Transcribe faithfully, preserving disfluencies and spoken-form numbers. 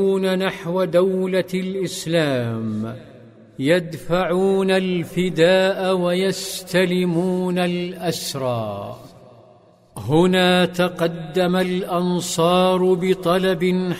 نحو دولة الإسلام، يدفعون الفداء ويستلمون الأسرى. هنا تقدم الأنصار بطلب